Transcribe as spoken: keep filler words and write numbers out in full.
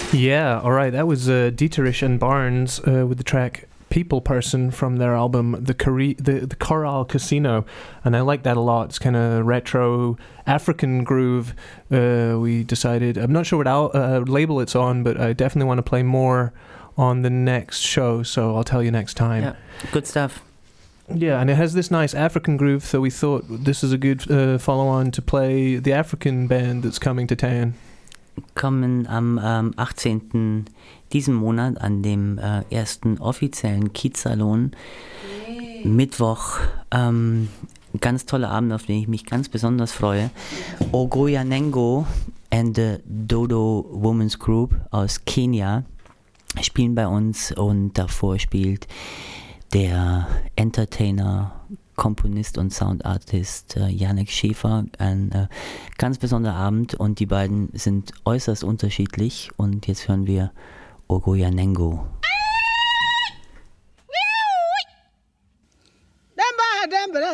Yeah, all right. That was uh, Dieterich and Barnes uh, with the track People Person from their album The Cori- the, the Coral Casino. And I like that a lot. It's kind of retro African groove. Uh, we decided, I'm not sure what al- uh, label it's on, but I definitely want to play more on the next show, so I'll tell you next time. Yeah, good stuff. Yeah, and it has this nice African groove, so we thought this is a good uh, follow-on to play the African band that's coming to town. Kommen am ähm, achtzehnten diesen Monat an dem äh, ersten offiziellen Kiez-Salon. Yeah. Mittwoch. Ähm, ganz toller Abend, auf den ich mich ganz besonders freue. Ogoyanengo and the Dodo Women's Group aus Kenia spielen bei uns und davor spielt der Entertainer, Komponist und Soundartist äh, Janek Schäfer. Ein äh, ganz besonderer Abend und die beiden sind äußerst unterschiedlich und jetzt hören wir Ogoyanengo. Demba, demba,